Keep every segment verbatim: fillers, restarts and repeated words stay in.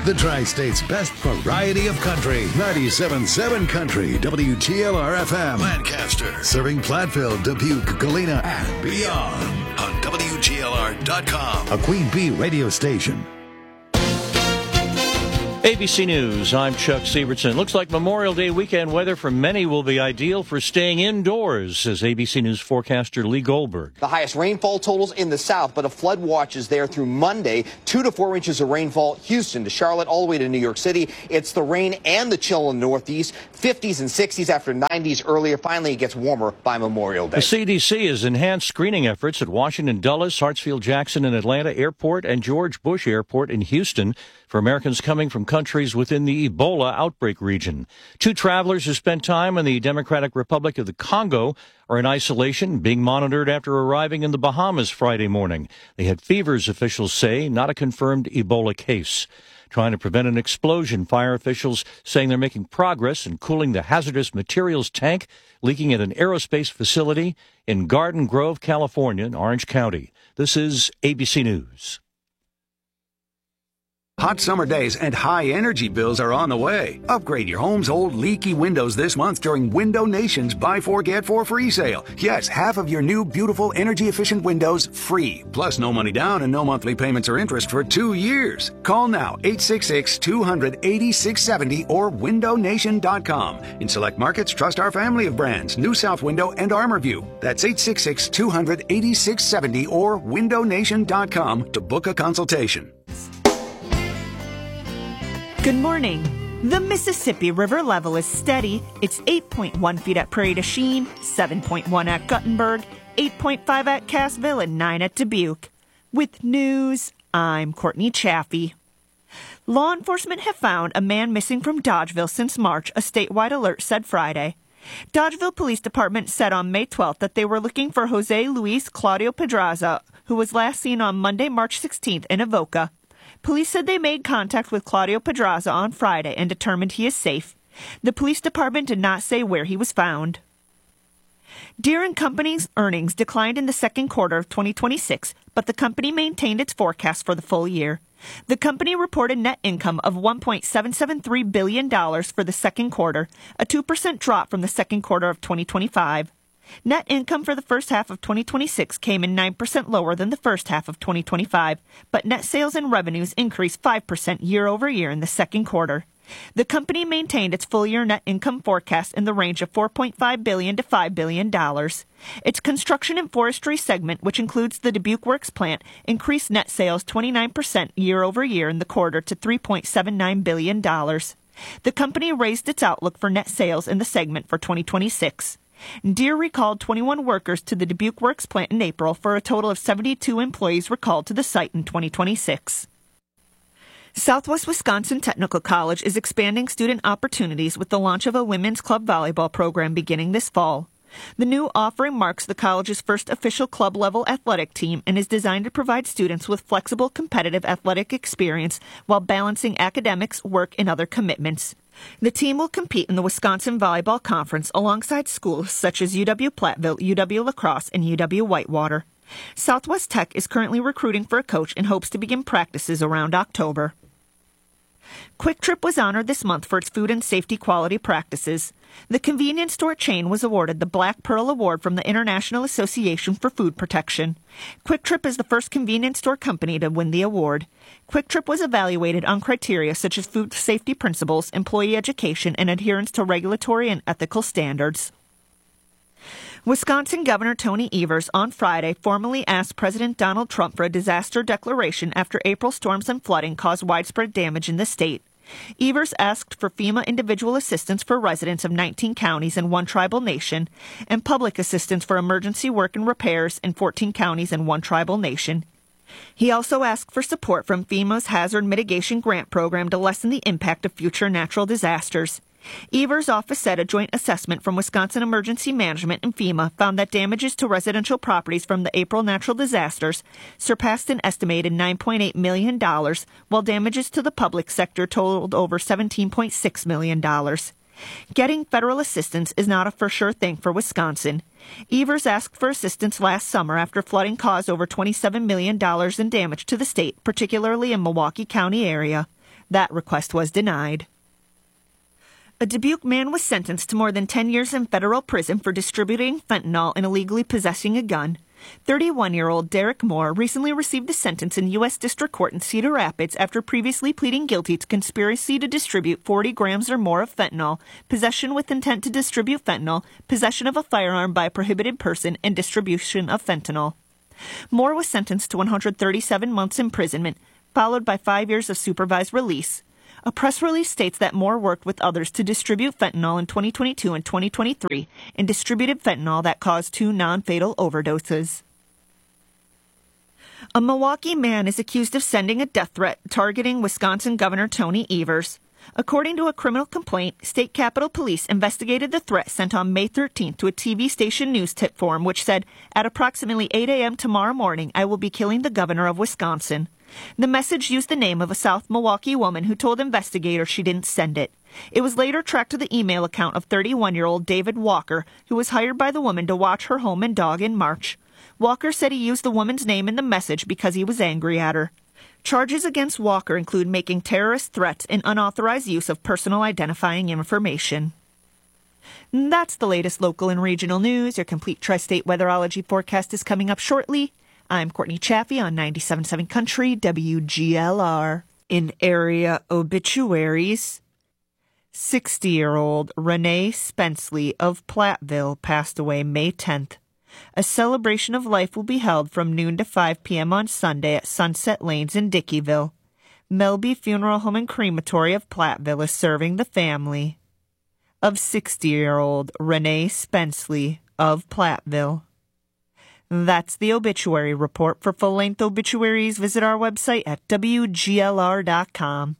The Tri-State's best variety of country. ninety-seven point seven Country, W T L R F M. Lancaster. Serving Platteville, Dubuque, Galena, and beyond. On W G L R dot com. A Queen Bee radio station. A B C News, I'm Chuck Sievertson. Looks like Memorial Day weekend weather for many will be ideal for staying indoors, says A B C News forecaster Lee Goldberg. The highest rainfall totals in the south, but a flood watch is there through Monday. Two to four inches of rainfall, Houston to Charlotte, all the way to New York City. It's the rain and the chill in the northeast, fifties and sixties after nineties earlier. Finally, it gets warmer by Memorial Day. The C D C has enhanced screening efforts at Washington Dulles, Hartsfield-Jackson and Atlanta Airport and George Bush Airport in Houston for Americans coming from countries within the Ebola outbreak region. Two travelers who spent time in the Democratic Republic of the Congo are in isolation, being monitored after arriving in the Bahamas Friday morning. They had fevers, officials say, not a confirmed Ebola case. Trying to prevent an explosion, fire officials saying they're making progress in cooling the hazardous materials tank leaking at an aerospace facility in Garden Grove, California, in Orange County. This is A B C News. Hot summer days and high energy bills are on the way. Upgrade your home's old leaky windows this month during Window Nation's Buy Four Get Four free sale. Yes, half of your new beautiful energy efficient windows free. Plus no money down and no monthly payments or interest for two years. Call now eight six six, two hundred, eighty-six seventy or window nation dot com. In select markets, trust our family of brands, New South Window and ArmorView. That's eight six six, two hundred, eighty-six seventy or window nation dot com to book a consultation. Good morning. The Mississippi River level is steady. It's eight point one feet at Prairie du Chien, seven point one at Guttenberg, eight point five at Cassville, and nine at Dubuque. With news, I'm Courtney Chaffee. Law enforcement have found a man missing from Dodgeville since March, a statewide alert said Friday. Dodgeville Police Department said on May twelfth that they were looking for Jose Luis Claudio Pedraza, who was last seen on Monday, March sixteenth in Avoca. Police said they made contact with Claudio Pedraza on Friday and determined he is safe. The police department did not say where he was found. Deere and Company's earnings declined in the second quarter of twenty twenty-six, but the company maintained its forecast for the full year. The company reported net income of one point seven seven three billion dollars for the second quarter, a two percent drop from the second quarter of twenty twenty-five. Net income for the first half of twenty twenty-six came in nine percent lower than the first half of twenty twenty-five, but net sales and revenues increased five percent year over year in the second quarter. The company maintained its full-year net income forecast in the range of four point five billion dollars to five billion dollars. Its construction and forestry segment, which includes the Dubuque Works plant, increased net sales twenty-nine percent year over year in the quarter to three point seven nine billion dollars. The company raised its outlook for net sales in the segment for twenty twenty-six. Deere recalled twenty-one workers to the Dubuque Works plant in April for a total of seventy-two employees recalled to the site in twenty twenty-six. Southwest Wisconsin Technical College is expanding student opportunities with the launch of a women's club volleyball program beginning this fall. The new offering marks the college's first official club-level athletic team and is designed to provide students with flexible, competitive athletic experience while balancing academics, work, and other commitments. The team will compete in the Wisconsin Volleyball Conference alongside schools such as U W-Platteville, U W-La Crosse, and U W-Whitewater. Southwest Tech is currently recruiting for a coach and hopes to begin practices around October. Quick Trip was honored this month for its food and safety quality practices. The convenience store chain was awarded the Black Pearl Award from the International Association for Food Protection. Quick Trip is the first convenience store company to win the award. Quick Trip was evaluated on criteria such as food safety principles, employee education, and adherence to regulatory and ethical standards. Wisconsin Governor Tony Evers on Friday formally asked President Donald Trump for a disaster declaration after April storms and flooding caused widespread damage in the state. Evers asked for FEMA individual assistance for residents of nineteen counties and one tribal nation, and public assistance for emergency work and repairs in fourteen counties and one tribal nation. He also asked for support from FEMA's Hazard Mitigation Grant Program to lessen the impact of future natural disasters. Evers' office said a joint assessment from Wisconsin Emergency Management and FEMA found that damages to residential properties from the April natural disasters surpassed an estimated nine point eight million dollars, while damages to the public sector totaled over seventeen point six million dollars. Getting federal assistance is not a for sure thing for Wisconsin. Evers asked for assistance last summer after flooding caused over twenty-seven million dollars in damage to the state, particularly in Milwaukee County area. That request was denied. A Dubuque man was sentenced to more than ten years in federal prison for distributing fentanyl and illegally possessing a gun. thirty-one-year-old Derek Moore recently received a sentence in U S District Court in Cedar Rapids after previously pleading guilty to conspiracy to distribute forty grams or more of fentanyl, possession with intent to distribute fentanyl, possession of a firearm by a prohibited person, and distribution of fentanyl. Moore was sentenced to one hundred thirty-seven months imprisonment, followed by five years of supervised release. A press release states that Moore worked with others to distribute fentanyl in twenty twenty-two and twenty twenty-three and distributed fentanyl that caused two non-fatal overdoses. A Milwaukee man is accused of sending a death threat targeting Wisconsin Governor Tony Evers. According to a criminal complaint, State Capitol Police investigated the threat sent on May thirteenth to a T V station news tip form which said, "At approximately eight a.m. tomorrow morning, I will be killing the governor of Wisconsin." The message used the name of a South Milwaukee woman who told investigators she didn't send it. It was later tracked to the email account of thirty-one-year-old David Walker, who was hired by the woman to watch her home and dog in March. Walker said he used the woman's name in the message because he was angry at her. Charges against Walker include making terrorist threats and unauthorized use of personal identifying information. That's the latest local and regional news. Your complete tri-state weatherology forecast is coming up shortly. I'm Courtney Chaffee on ninety-seven point seven Country W G L R. In area obituaries, sixty-year-old Renee Spenceley of Platteville passed away May tenth. A celebration of life will be held from noon to five p.m. on Sunday at Sunset Lanes in Dickeyville. Melby Funeral Home and Crematory of Platteville is serving the family of sixty-year-old Renee Spenceley of Platteville. That's the obituary report. For full-length obituaries, visit our website at W G L R dot com.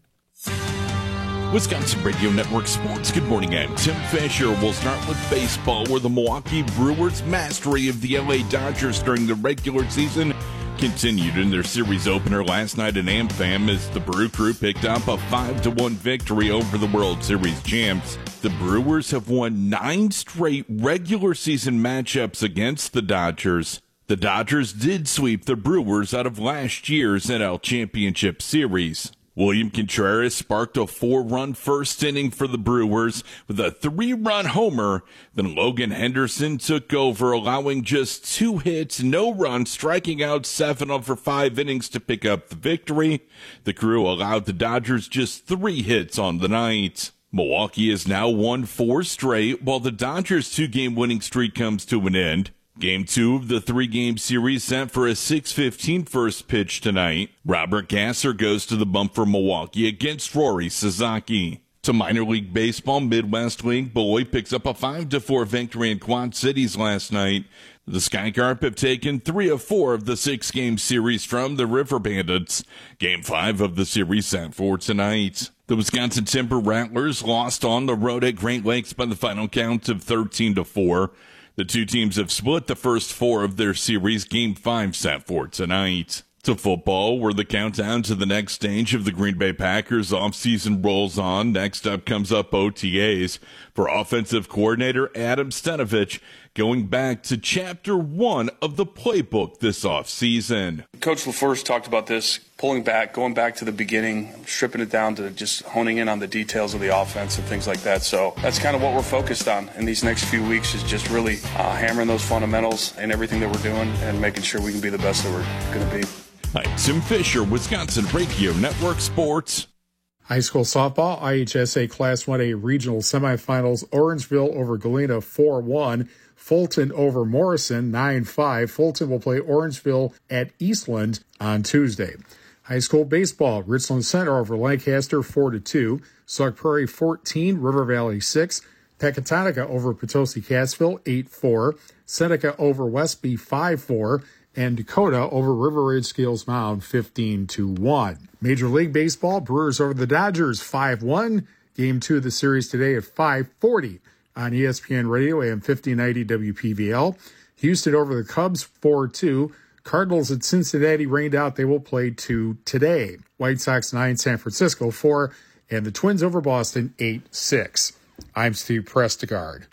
Wisconsin Radio Network Sports. Good morning, I'm Tim Fisher. We'll start with baseball, where the Milwaukee Brewers' mastery of the L A Dodgers during the regular season continued in their series opener last night in AmFam as the Brew Crew picked up a five to one victory over the World Series champs. The Brewers have won nine straight regular season matchups against the Dodgers. The Dodgers did sweep the Brewers out of last year's N L Championship Series. William Contreras sparked a four-run first inning for the Brewers with a three-run homer. Then Logan Henderson took over, allowing just two hits, no runs, striking out seven over five innings to pick up the victory. The Crew allowed the Dodgers just three hits on the night. Milwaukee has now won four straight, while the Dodgers' two-game winning streak comes to an end. Game two of the three-game series set for a six fifteen first pitch tonight. Robert Gasser goes to the bump for Milwaukee against Rory Sasaki. To minor league baseball, Midwest League, Beloit picks up a five to four victory in Quad Cities last night. The Skycarp have taken three of four of the six-game series from the River Bandits. Game five of the series set for tonight. The Wisconsin Timber Rattlers lost on the road at Great Lakes by the final count of thirteen to four. The two teams have split the first four of their series. Game five set for tonight. To football, where the countdown to the next stage of the Green Bay Packers offseason rolls on. Next up comes up O T As for offensive coordinator Adam Stenavich, going back to chapter one of the playbook this offseason. Coach LaFleur talked about this, pulling back, going back to the beginning, stripping it down to just honing in on the details of the offense and things like that. So that's kind of what we're focused on in these next few weeks, is just really uh, hammering those fundamentals and everything that we're doing and making sure we can be the best that we're going to be. I'm Tim Fisher, Wisconsin Radio Network Sports. High school softball, I H S A Class one A regional semifinals, Orangeville over Galena four one, Fulton over Morrison nine five. Fulton will play Orangeville at Eastland on Tuesday. High school baseball, Richland Center over Lancaster four to two, Sauk Prairie fourteen, River Valley six, Pecatonica over Potosi Cassville eight four, Seneca over Westby five four, and Dakota over River Ridge Scales Mound fifteen to one. Major League Baseball, Brewers over the Dodgers five one. Game two of the series today at five forty on E S P N Radio, A M fifteen ninety W P V L. Houston over the Cubs four two. Cardinals at Cincinnati rained out. They will play two today. White Sox nine, San Francisco four, and the Twins over Boston eight six. I'm Steve Prestegard.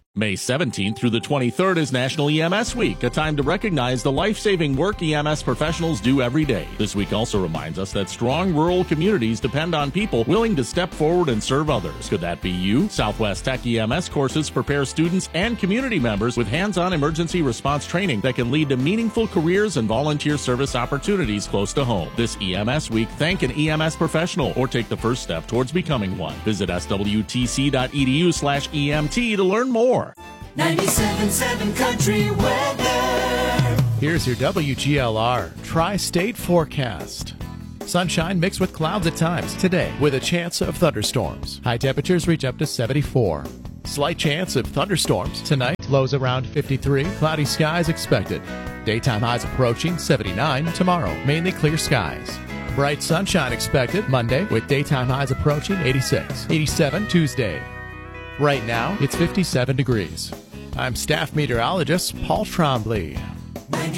May seventeenth through the twenty-third is National E M S Week, a time to recognize the life-saving work E M S professionals do every day. This week also reminds us that strong rural communities depend on people willing to step forward and serve others. Could that be you? Southwest Tech E M S courses prepare students and community members with hands-on emergency response training that can lead to meaningful careers and volunteer service opportunities close to home. This E M S Week, thank an E M S professional or take the first step towards becoming one. Visit S W T C dot E D U slash E M T to learn more. ninety-seven point seven Country Weather. Here's your W G L R Tri-State forecast. Sunshine mixed with clouds at times today with a chance of thunderstorms. High temperatures reach up to seventy-four. Slight chance of thunderstorms tonight. Lows around fifty-three. Cloudy skies expected. Daytime highs approaching seventy-nine. Tomorrow, mainly clear skies. Bright sunshine expected Monday with daytime highs approaching eighty-six. eighty-seven Tuesday. Right now, it's fifty-seven degrees. I'm staff meteorologist Paul Trombley.